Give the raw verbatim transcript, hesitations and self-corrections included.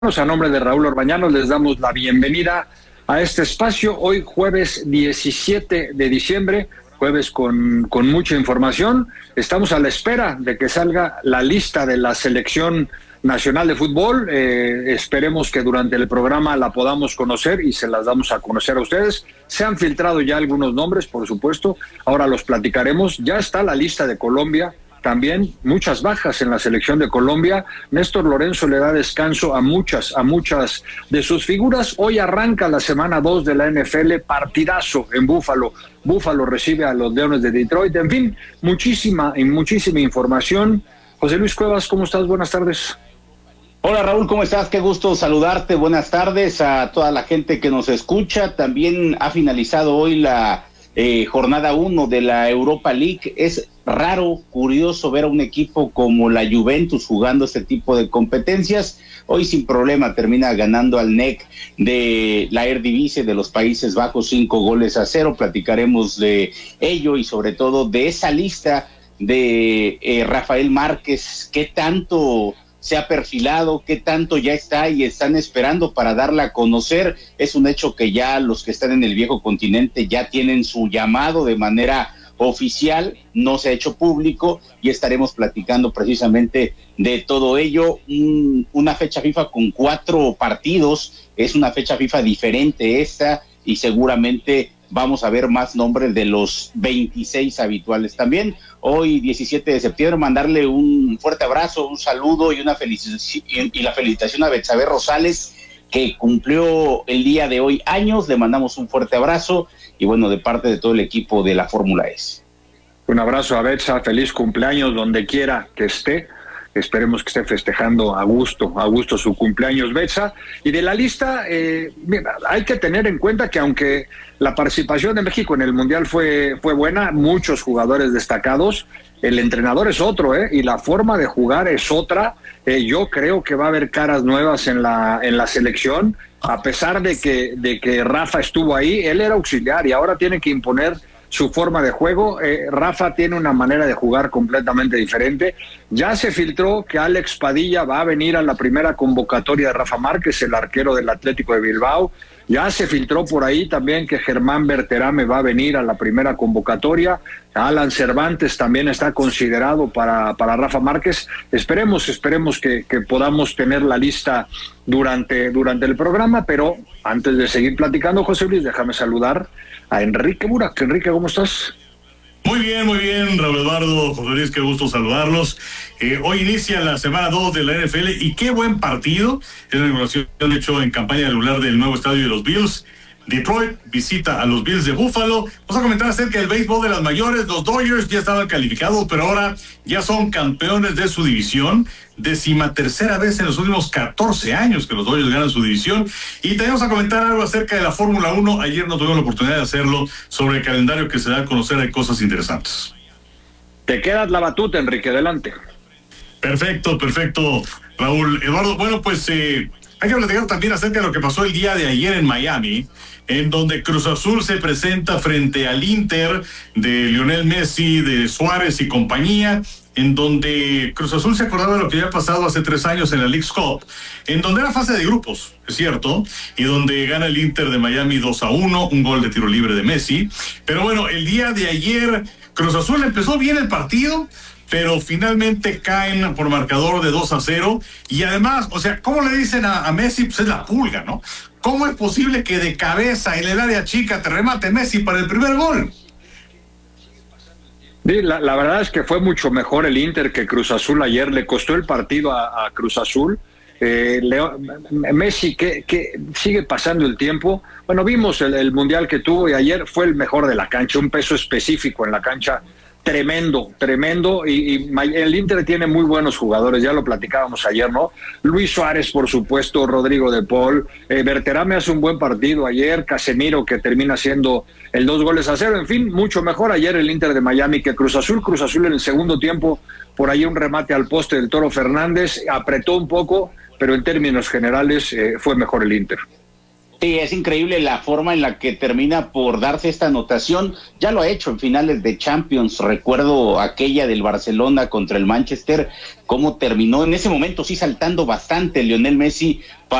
A nombre de Raúl Orbañanos les damos la bienvenida a este espacio, hoy jueves diecisiete de diciembre, jueves con, con mucha información. Estamos a la espera de que salga la lista de la selección nacional de fútbol. Eh, esperemos que durante el programa la podamos conocer y se las damos a conocer a ustedes. Se han filtrado ya algunos nombres, por supuesto, ahora los platicaremos. Ya está la lista de Colombia. También muchas bajas en la selección de Colombia. Néstor Lorenzo le da descanso a muchas, a muchas de sus figuras. Hoy arranca la semana dos de la N F L, partidazo en Búfalo. Búfalo recibe a los Leones de Detroit. En fin, muchísima y muchísima información. José Luis Cuevas, ¿cómo estás? Buenas tardes. Hola Raúl, ¿cómo estás? Qué gusto saludarte. Buenas tardes a toda la gente que nos escucha. También ha finalizado hoy la Eh, jornada uno de la Europa League. Es raro, curioso ver a un equipo como la Juventus jugando este tipo de competencias. Hoy sin problema termina ganando al N E C de la Eredivisie de los Países Bajos cinco goles a cero. Platicaremos de ello y sobre todo de esa lista de eh, Rafael Márquez. ¿Qué tanto se ha perfilado, qué tanto ya está y están esperando para darla a conocer? Es un hecho que ya los que están en el viejo continente ya tienen su llamado de manera oficial, no se ha hecho público y estaremos platicando precisamente de todo ello. Un, una fecha FIFA con cuatro partidos, es una fecha FIFA diferente esta y seguramente vamos a ver más nombres de los veintiséis habituales. También hoy, diecisiete de septiembre, mandarle un fuerte abrazo, un saludo y una felici- y la felicitación a Betsabe Rosales, que cumplió el día de hoy años. Le mandamos un fuerte abrazo y bueno, de parte de todo el equipo de la Fórmula E. Un abrazo a Betsa, feliz cumpleaños donde quiera que esté. Esperemos que esté festejando a gusto, a gusto su cumpleaños, Betsa. Y de la lista, eh, mira, hay que tener en cuenta que aunque la participación de México en el Mundial fue, fue buena, muchos jugadores destacados, el entrenador es otro, ¿eh? Y la forma de jugar es otra. Eh, yo creo que va a haber caras nuevas en la, en la selección, a pesar de que, de que Rafa estuvo ahí, él era auxiliar y ahora tiene que imponer su forma de juego. eh, Rafa tiene una manera de jugar completamente diferente. Ya se filtró que Alex Padilla va a venir a la primera convocatoria de Rafa Márquez, el arquero del Atlético de Bilbao. Ya se filtró por ahí también que Germán Berterame va a venir a la primera convocatoria. Alan Cervantes también está considerado para, para Rafa Márquez. Esperemos, esperemos que, que podamos tener la lista durante, durante el programa, pero antes de seguir platicando, José Luis, déjame saludar a Enrique Burak. Enrique, ¿cómo estás? Muy bien, muy bien, Raúl Eduardo, José Luis, qué gusto saludarlos. Eh, hoy inicia la semana dos de la N F L y qué buen partido. Es la inauguración hecho en campaña regular del nuevo estadio de los Bills. Detroit visita a los Bills de Buffalo. Vamos a comentar acerca del béisbol de las mayores. Los Dodgers ya estaban calificados, pero ahora ya son campeones de su división. Décima tercera vez en los últimos catorce años que los Dodgers ganan su división. Y tenemos a comentar algo acerca de la Fórmula uno. Ayer no tuvimos la oportunidad de hacerlo sobre el calendario que se da a conocer. Hay cosas interesantes. Te quedas la batuta, Enrique, adelante. Perfecto, perfecto, Raúl Eduardo. Bueno, pues eh, hay que platicar también acerca de lo que pasó el día de ayer en Miami, en donde Cruz Azul se presenta frente al Inter de Lionel Messi, de Suárez y compañía, en donde Cruz Azul se acordaba de lo que había pasado hace tres años en la Leagues Cup, en donde era fase de grupos, es cierto, y donde gana el Inter de Miami dos a uno, un gol de tiro libre de Messi. Pero bueno, el día de ayer Cruz Azul empezó bien el partido, pero finalmente caen por marcador de dos a cero, y además, o sea, ¿cómo le dicen a, a Messi? Pues es la pulga, ¿no? ¿Cómo es posible que de cabeza en el área chica te remate Messi para el primer gol? Sí, la, la verdad es que fue mucho mejor el Inter que Cruz Azul ayer. Le costó el partido a, a Cruz Azul. Eh, Leo, Messi que, que sigue pasando el tiempo. Bueno, vimos el, el mundial que tuvo y ayer fue el mejor de la cancha, un peso específico en la cancha tremendo, tremendo, y, y el Inter tiene muy buenos jugadores, ya lo platicábamos ayer, ¿no? Luis Suárez, por supuesto, Rodrigo de Paul, eh, Berterame hace un buen partido ayer, Casemiro que termina siendo el dos goles a cero, en fin, mucho mejor ayer el Inter de Miami que Cruz Azul. Cruz Azul en el segundo tiempo, por ahí un remate al poste del Toro Fernández, apretó un poco, pero en términos generales eh, fue mejor el Inter. Sí, es increíble la forma en la que termina por darse esta anotación. Ya lo ha hecho en finales de Champions. Recuerdo aquella del Barcelona contra el Manchester, cómo terminó en ese momento sí saltando bastante Lionel Messi